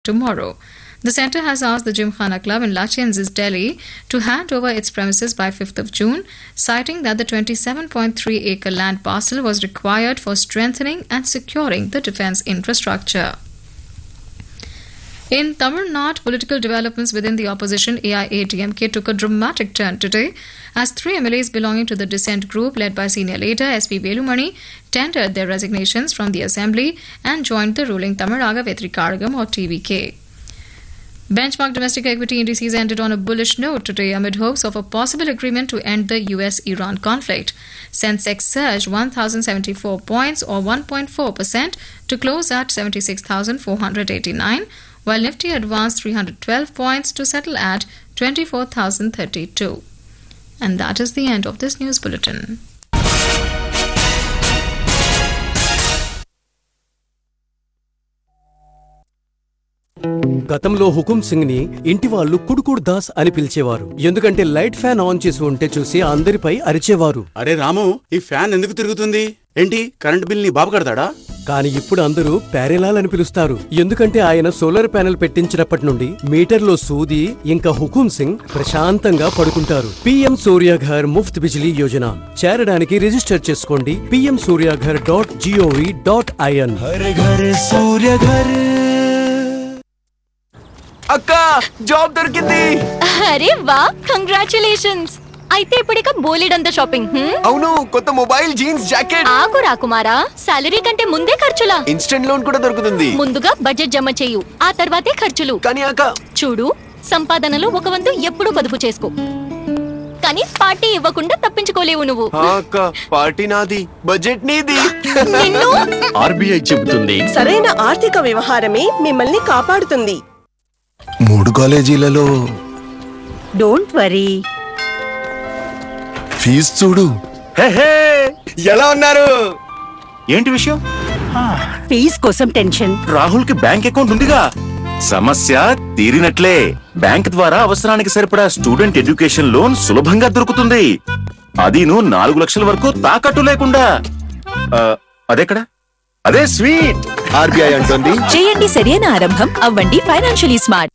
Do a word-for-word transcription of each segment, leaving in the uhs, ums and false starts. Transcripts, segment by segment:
tomorrow. The centre has asked the Gymkhana Club in Lachensis, Delhi to hand over its premises by fifth of June, citing that the twenty-seven point three acre land parcel was required for strengthening and securing the defence infrastructure. In Tamil Nadu, political developments within the opposition A I A D M K took a dramatic turn today as three M L As belonging to the dissent group led by senior leader S P Velumani tendered their resignations from the assembly and joined the ruling Tamaraga Vetrikaragam or T V K. Benchmark domestic equity indices ended on a bullish note today amid hopes of a possible agreement to end the U S Iran conflict. Sensex surged one thousand seventy-four points or one point four percent to close at seventy-six thousand four hundred eighty-nine, while Nifty advanced three hundred twelve points to settle at twenty-four thousand thirty-two. And that is the end of this news bulletin. గతంలో హుకుం సింగ్ ని ఇంటి వాళ్ళు కుడుకుడు దాస్ అని పిలిచేవారు. ఎందుకంటే light fan on చేసి ఉంటే చూసి అందరిపై అరిచేవారు. అరే రాము, ఈ ఫ్యాన్ ఎందుకు తిరుగుతుంది? ఏంటి కరెంట్ బిల్ ని బాబు కడతాడా? కానీ ఇప్పుడు అందరూ ప్యారెలాల్ అని పిలుస్తారు. ఎందుకంటే ఆయన సోలార్ ప్యానెల్ పెట్టించినప్పటి నుండి మీటర్లో సూది ఇంకా హుకుం సింగ్ ప్రశాంతంగా పడుకుంటారు. పీఎం సూర్యఘర్ ముఫ్త్ బిజిలీ యోజన చేరడానికి రిజిస్టర్ చేసుకోండి PM Surya Ghar dot GOV dot IN. Har Ghar Surya Ghar. అక్క, జాబ్ దొరికింది. అరే వా, కంగ్రాచులేషన్స్. అయితే ఇప్పుడిక బోలెడంత షాపింగ్. అవును, కొత్త మొబైల్, జీన్స్, జాకెట్. ఆకు రాకుమారా, సాలరీ కంటే ముందే ఖర్చులా? ఇన్స్టెంట్ లోన్ కూడా దొరుకుతుంది. ముందుగా బడ్జెట్ జమ చేయు, ఆ తర్వాతే ఖర్చులు. కానీ అక్క చూడు, సంపాదనలో ఒక వంతు ఎప్పుడూ పొదుపు చేసుకో, కానీ పార్టీ ఇవ్వకుండా తప్పించుకోలేవు నువ్వు. అక్క, పార్టీ నాది, బడ్జెట్ నీది. ఆర్బీఐ చెబుతుంది, సరైన ఆర్థిక వ్యవహారమే మిమ్మల్ని కాపాడుతుంది. మూడు కాలేజీలలో డోంట్ వరీ, ఫీజు చూడు. ఎలా ఉన్నారు? ఏంటి విషయం? ఫీజ్ కోసం టెన్షన్. రాహుల్ కి బ్యాంక్ అకౌంట్ ఉందిగా, సమస్య తీరినట్లే. బ్యాంక్ ద్వారా అవసరానికి సరిపడా స్టూడెంట్ ఎడ్యుకేషన్ లోన్ సులభంగా దొరుకుతుంది. అదీను నాలుగు లక్షల వరకు తాకట్టు లేకుండా. అదెక్కడ? అదే స్వీట్. ఆర్బీఐ అంటుంది, చేయండి సరైన ఆరంభం, అవ్వండి ఫైనాన్షియలీ స్మార్ట్.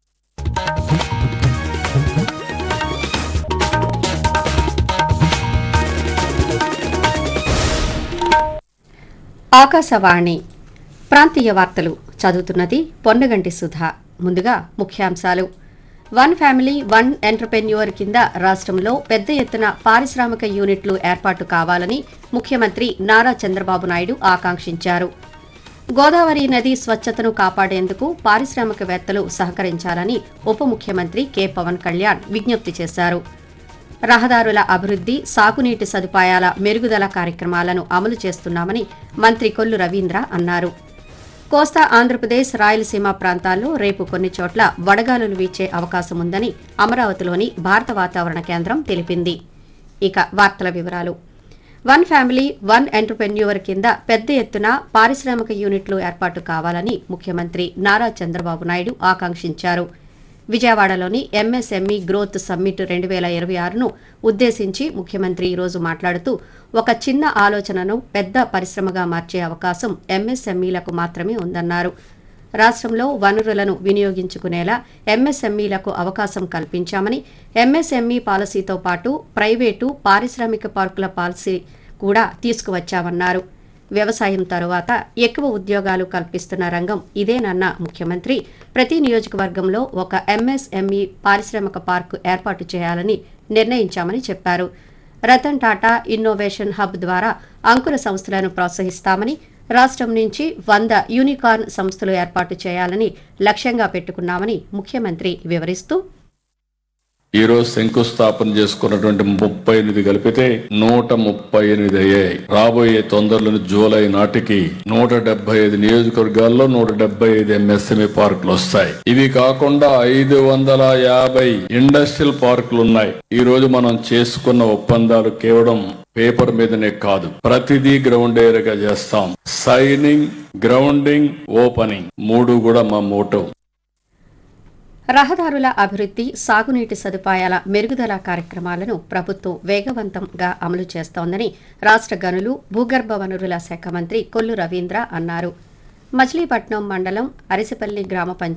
ఆకాశవాణి ప్రాంతీయ వార్తలు చదువుతున్నది పొన్నగంటి సుధా. ముందుగా ముఖ్యాంశాలు. వన్ ఫ్యామిలీ వన్ ఎంటర్ప్రెన్యూర్ కింద రాష్ట్రంలో పెద్ద ఎత్తున పారిశ్రామిక యూనిట్లు ఏర్పాటు కావాలని ముఖ్యమంత్రి నారా చంద్రబాబు నాయుడు ఆకాంక్షించారు. గోదావరి నది స్వచ్ఛతను కాపాడేందుకు పారిశ్రామికవేత్తలు సహకరించాలని ఉప ముఖ్యమంత్రి కె పవన్ కళ్యాణ్ విజ్ఞప్తి చేశారు. రహదారుల అభివృద్ది, సాగునీటి సదుపాయాల మెరుగుదల కార్యక్రమాలను అమలు చేస్తున్నామని మంత్రి కొల్లు రవీంద్ర అన్నారు. కోస్తా ఆంధ్రప్రదేశ్, రాయలసీమ ప్రాంతాల్లో రేపు కొన్ని చోట్ల వడగాలులు వీచే అవకాశం ఉందని అమరావతిలోని భారత వాతావరణ కేంద్రం తెలిపింది. ఇక వార్తల వివరాలు. వన్ ఫ్యామిలీ వన్ ఎంటర్ప్రెన్యూర్ కింద పెద్ద ఎత్తున పారిశ్రామిక యూనిట్లు ఏర్పాటు కావాలని ముఖ్యమంత్రి నారా చంద్రబాబు నాయుడు ఆకాంక్షించారు. విజయవాడలోని ఎంఎస్ఎంఈ గ్రోత్ సమ్మిట్ రెండు వేల ఇరవై ఆరును ఉద్దేశించి ముఖ్యమంత్రి ఈరోజు మాట్లాడుతూ, ఒక చిన్న ఆలోచనను పెద్ద పరిశ్రమగా మార్చే అవకాశం ఎంఎస్ఎంఈలకు మాత్రమే ఉందన్నారు. రాష్ట్రంలో వనరులను వినియోగించుకునేలా ఎంఎస్ఎంఈలకు అవకాశం కల్పించామని, ఎంఎస్ఎంఈ పాలసీతో పాటు ప్రైవేటు పారిశ్రామిక పార్కుల పాలసీ కూడా తీసుకువచ్చామన్నారు. వ్యవసాయం తరువాత ఎక్కువ ఉద్యోగాలు కల్పిస్తున్న రంగం ఇదేనన్న ముఖ్యమంత్రి, ప్రతి నియోజకవర్గంలో ఒక ఎంఎస్ఎంఈ పారిశ్రామిక పార్కు ఏర్పాటు చేయాలని నిర్ణయించామని చెప్పారు. రతన్ టాటా ఇన్నోవేషన్ హబ్ ద్వారా అంకుర సంస్థలను ప్రోత్సహిస్తామని, రాష్ట్రం నుంచి వంద యూనికార్న్ సంస్థలు ఏర్పాటు చేయాలని లక్ష్యంగా పెట్టుకున్నామని ముఖ్యమంత్రి వివరిస్తూ, ఈ రోజు శంకుస్థాపన చేసుకున్నటువంటి ముప్పై ఎనిమిది కలిపితే నూట ముప్పై ఎనిమిది అయ్యాయి. రాబోయే తొందరలోని జూలై నాటికి నూట డెబ్బై ఐదు నియోజకవర్గాల్లో నూట డెబ్బై ఐదు ఎంఎస్ఎంఈ పార్కులు వస్తాయి. ఇవి కాకుండా ఐదు వందల యాభై ఇండస్ట్రియల్ పార్కులు ఉన్నాయి. ఈ రోజు మనం చేసుకున్న ఒప్పందాలు కేవలం పేపర్ మీదనే కాదు, ప్రతిదీ గ్రౌండ్ ఏరియాగా చేస్తాం. సైనింగ్, గ్రౌండింగ్, ఓపెనింగ్ మూడు కూడా మా మోటో. రహదారుల అభివృద్ది, సాగునీటి సదుపాయాల మెరుగుదల కార్యక్రమాలను ప్రభుత్వం వేగవంతంగా అమలు చేస్తోందని రాష్ట్ర గనులు, భూగర్భ వనరుల శాఖ మంత్రి కొల్లు రవీంద్ర అన్నారు. మచిలీపట్నం మండలం అరిసిపల్లి గ్రామ పంచాయతీ